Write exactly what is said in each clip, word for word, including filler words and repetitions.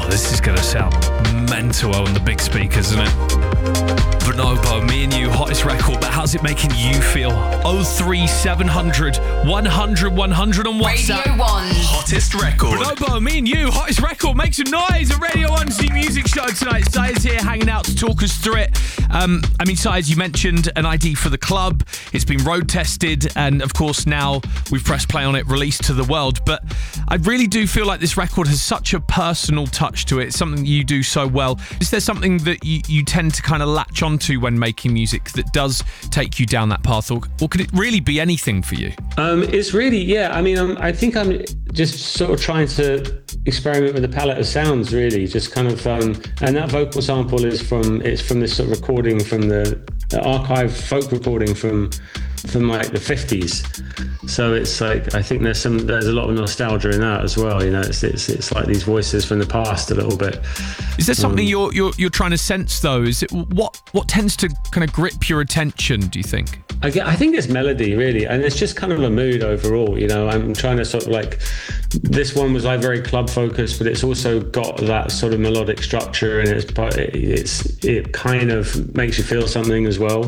Oh, this is going to sound mental on the big speakers, isn't it? Bonobo, me and you, hottest record, but how's it making you feel? oh three seven hundred, one hundred, one hundred on WhatsApp. Radio One's hottest record. Bonobo, me and you, hottest record, make some noise at Radio One's new music show tonight. Side's here hanging out to talk us through it. Um, I mean, Sides, you mentioned an I D for the club. It's been road tested, and of course now we've pressed play on it, released to the world. But I really do feel like this record has such a personal touch to it. It's something you do so well. Is there something that you, you tend to kind of latch onto when making music that does take you down that path, or, or could it really be anything for you? Um, it's really, yeah, I mean, I'm, I think I'm just sort of trying to experiment with the palette of sounds, really, just kind of, um, and that vocal sample is from, it's from this sort of recording from the, the archive folk recording from, from like the fifties. So it's like, I think there's some, there's a lot of nostalgia in that as well. You know, it's it's it's like these voices from the past a little bit. Is there something um, you're you're you're trying to sense though? Is it what what tends to kind of grip your attention, do you think? I, get, I think it's melody, really, and it's just kind of a mood overall. You know, I'm trying to sort of like, this one was like very club focused, but it's also got that sort of melodic structure, and it's it's it kind of makes you feel something as well.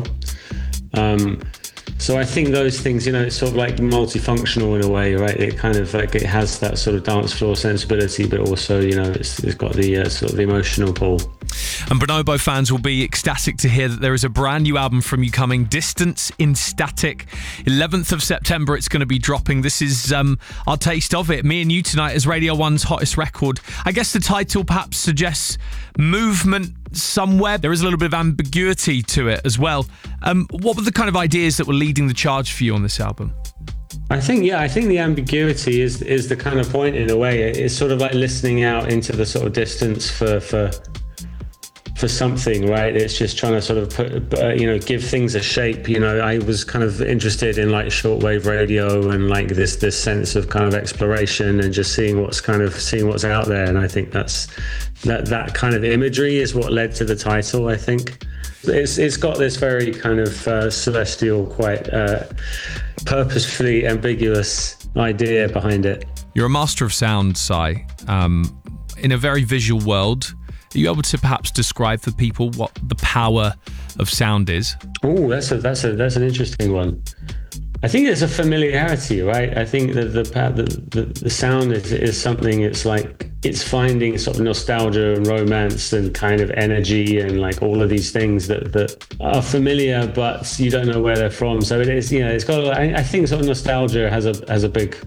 Um, so I think those things, you know, it's sort of like multifunctional in a way, right? It kind of like, it has that sort of dance floor sensibility, but also, you know, it's, it's got the uh, sort of emotional pull. And Bonobo fans will be ecstatic to hear that there is a brand new album from you coming, Distance in Static. eleventh of September, it's going to be dropping. This is um, our taste of it. Me and you tonight as Radio One's hottest record. I guess the title perhaps suggests movement somewhere. There is a little bit of ambiguity to it as well. Um, what were the kind of ideas that were leading the charge for you on this album? I think, yeah, I think the ambiguity is is the kind of point in a way. It's sort of like listening out into the sort of distance for for for something, right? It's just trying to sort of put, uh, you know, give things a shape. You know, I was kind of interested in like shortwave radio and like this this sense of kind of exploration and just seeing what's kind of seeing what's out there. And I think that's that that kind of imagery is what led to the title. I think it's it's got this very kind of uh, celestial, quite uh, purposefully ambiguous idea behind it. You're a master of sound, Sai. Um, in a very visual world, are you able to perhaps describe for people what the power of sound is? Oh, that's a that's a that's an interesting one. I think it's a familiarity, right? I think that the the the, the sound is is something. It's like it's finding sort of nostalgia and romance and kind of energy and like all of these things that that are familiar, but you don't know where they're from. So it is, you know, it's got. I, I think sort of nostalgia has a has a big